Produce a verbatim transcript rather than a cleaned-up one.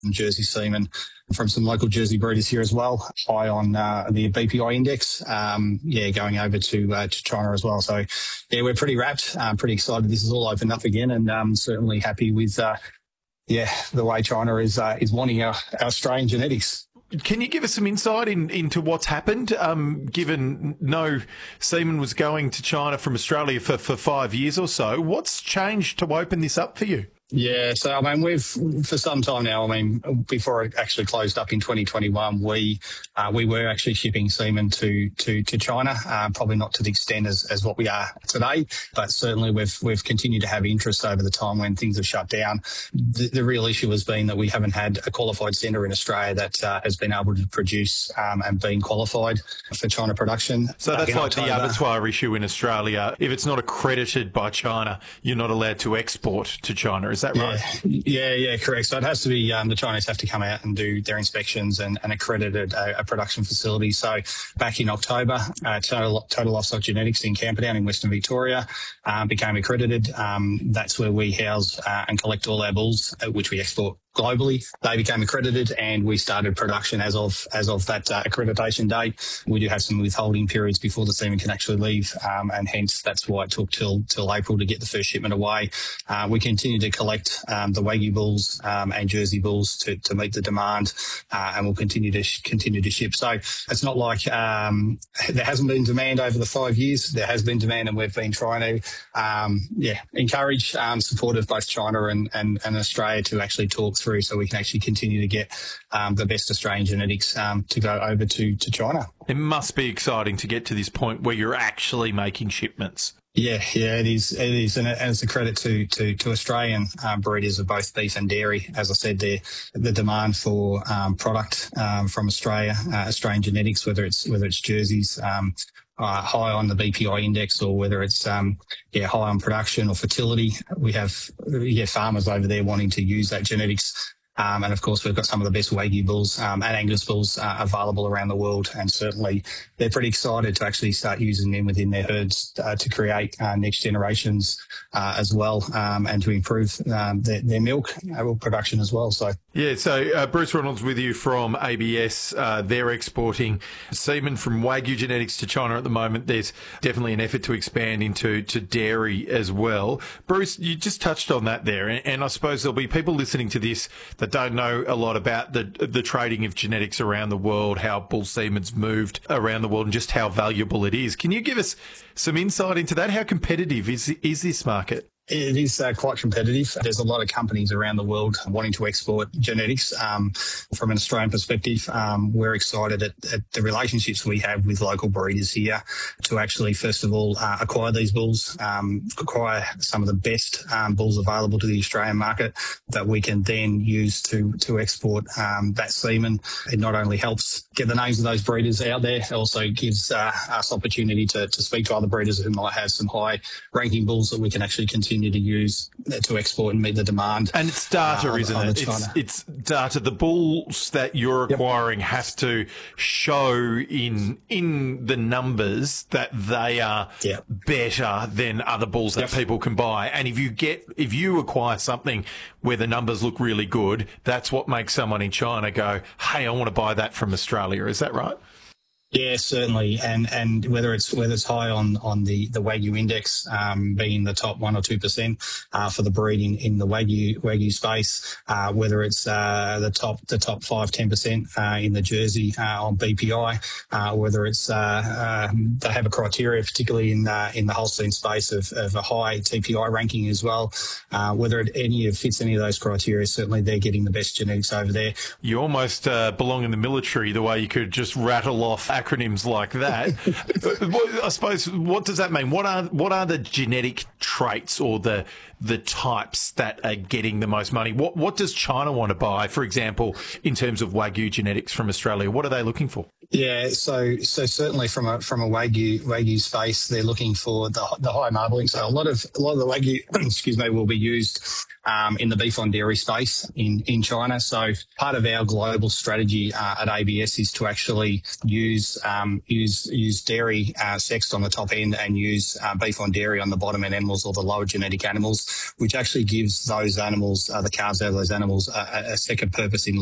Jersey semen from some local Jersey breeders here as well, high on uh, the B P I index, um, yeah, going over to uh, to China as well. So, yeah, we're pretty wrapped, um, pretty excited. This is all opened up again, and um, certainly happy with, uh, yeah, the way China is uh, is wanting our, our Australian genetics. Can you give us some insight in, into what's happened, um, given no semen was going to China from Australia for, for five years or so? What's changed to open this up for you? Yeah, so I mean, we've for some time now. I mean, before it actually closed up in twenty twenty-one, we uh, we were actually shipping semen to to to China. Uh, probably not to the extent as, as what we are today, but certainly we've we've continued to have interest over the time when things have shut down. The, the real issue has been that we haven't had a qualified centre in Australia that uh, has been able to produce um, and been qualified for China production. So that's like October. The abattoir issue in Australia. If it's not accredited by China, you're not allowed to export to China. Is that right? Yeah, yeah, yeah, correct. So it has to be, um, the Chinese have to come out and do their inspections and, and accredited a, a production facility. So back in October, uh, Total, Total Livestock Genetics in Camperdown in Western Victoria um, became accredited. Um, that's where we house uh, and collect all our bulls, uh, which we export globally. They became accredited and we started production as of as of that uh, accreditation date. We do have some withholding periods before the semen can actually leave, um, and hence that's why it took till till April to get the first shipment away. Uh, we continue to collect um, the Wagyu bulls um, and Jersey bulls to, to meet the demand, uh, and we'll continue to sh- continue to ship. So it's not like um, there hasn't been demand over the five years. There has been demand, and we've been trying to um, yeah encourage um, support of both China and, and, and Australia to actually talk through so we can actually continue to get um, the best Australian genetics um, to go over to, to China. It must be exciting to get to this point where you're actually making shipments. Yeah, yeah, it is. It is, and it's a credit to to, to Australian um, breeders of both beef and dairy. As I said, the the demand for um, product um, from Australia, uh, Australian genetics, whether it's whether it's jerseys. Um, Uh, high on the B P I index, or whether it's um, yeah high on production or fertility. We have yeah farmers over there wanting to use that genetics. Um, and of course, we've got some of the best Wagyu bulls um, and Angus bulls uh, available around the world. And certainly they're pretty excited to actually start using them within their herds uh, to create uh, next generations uh, as well, um, and to improve um, their, their milk uh, production as well. So Yeah, so uh, Bruce Reynolds with you from A B S. Uh, they're exporting semen from Wagyu genetics to China at the moment. There's definitely an effort to expand into to dairy as well. Bruce, you just touched on that there, and, and I suppose there'll be people listening to this that don't know a lot about the the trading of genetics around the world, how bull semen's moved around the world, and just how valuable it is. Can you give us some insight into that? How competitive is is this market? It is uh, quite competitive. There's a lot of companies around the world wanting to export genetics. Um, from an Australian perspective, um, we're excited at, at the relationships we have with local breeders here to actually, first of all, uh, acquire these bulls, um, acquire some of the best um, bulls available to the Australian market that we can then use to to export um, that semen. It not only helps get the names of those breeders out there, it also gives uh, us opportunity to, to speak to other breeders who might have some high-ranking bulls that we can actually continue to use to export and meet the demand. And it's data, uh, isn't on, on it? It's, it's data. The bulls that you're acquiring yep. has to show in in the numbers that they are yep. better than other bulls that yep. people can buy. And if you get if you acquire something where the numbers look really good, that's what makes someone in China go, "Hey, I want to buy that from Australia." Is that right? Yeah, certainly, and and whether it's whether it's high on on the the Wagyu index, um, being the top one or two percent uh, for the breed in, in the Wagyu Wagyu space, uh, whether it's uh, the top the top five ten percent uh, in the Jersey uh, on B P I, uh, whether it's uh, uh, they have a criteria, particularly in uh, in the Holstein space of, of a high T P I ranking as well. Uh, whether it any of fits any of those criteria, certainly they're getting the best genetics over there. You almost uh, belong in the military, the way you could just rattle off acronyms like that. I suppose, what does that mean? What are what are the genetic traits or the the types that are getting the most money? What what does China want to buy, for example, in terms of Wagyu genetics from Australia? What are they looking for? Yeah, so so certainly from a from a wagyu wagyu space, they're looking for the the high marbling. So a lot of a lot of the wagyu, excuse me, will be used um, in the beef on dairy space in in China. So part of our global strategy uh, at A B S is to actually use um, use use dairy uh, sexed on the top end and use uh, beef on dairy on the bottom end animals or the lower genetic animals, which actually gives those animals uh, the calves out of those animals a, a second purpose in